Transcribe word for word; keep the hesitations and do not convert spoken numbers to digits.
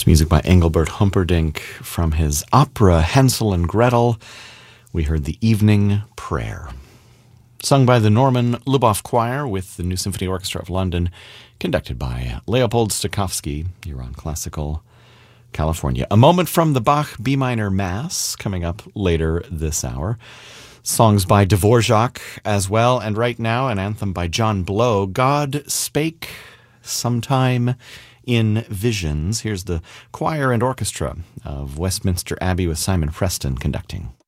It's music by Engelbert Humperdinck from his opera Hansel and Gretel. We heard The Evening Prayer, sung by the Norman Luboff Choir with the New Symphony Orchestra of London, conducted by Leopold Stokowski. You're on Classical California. A moment from the Bach B minor Mass coming up later this hour. Songs by Dvorak as well, and right now an anthem by John Blow, God Spake Sometime in Visions. Here's the choir and orchestra of Westminster Abbey with Simon Preston conducting.